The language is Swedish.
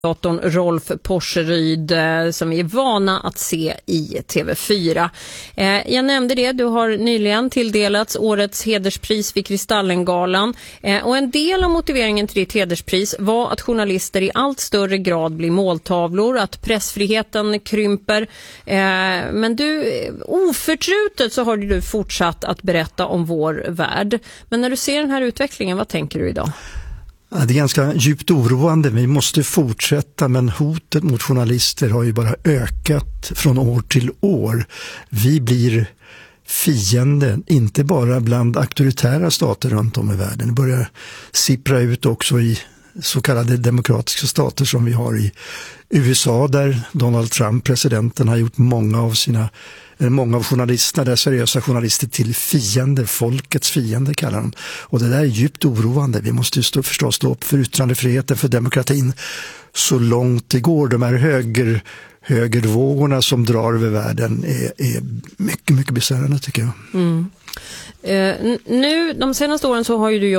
datorn Rolf Porseryd som vi är vana att se i TV4. Jag nämnde det, du har nyligen tilldelats årets hederspris vid Kristallengalan och en del av motiveringen till ditt hederspris var att journalister i allt större grad blir måltavlor, att pressfriheten krymper. Men du, oförtrutet så har du fortsatt att berätta om vår värld. Men när du ser den här utvecklingen, vad tänker du idag? Det är ganska djupt oroande. Vi måste fortsätta, men hotet mot journalister har ju bara ökat från år till år. Vi blir fienden, inte bara bland auktoritära stater runt om i världen. Det börjar sippra ut också i så kallade demokratiska stater som vi har i USA, där Donald Trump, presidenten, har gjort många av journalisterna, där seriösa journalister, till fiender, folkets fiender kallar de. Och det där är djupt oroande. Vi måste ju förstås stå upp för yttrandefriheten, för demokratin så långt det går. De här högervågorna som drar över världen är mycket, mycket besvärande, tycker jag. Nu, de senaste åren så har ju du